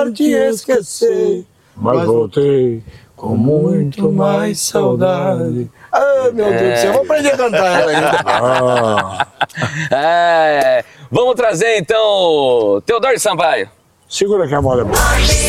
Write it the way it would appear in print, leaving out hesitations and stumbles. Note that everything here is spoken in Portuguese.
te esquecer, mas voltei com muito mais saudade. Ah, meu Deus do céu, eu vou aprender a cantar ela ainda. Vamos trazer então Teodoro Sampaio. Segura aqui a moda.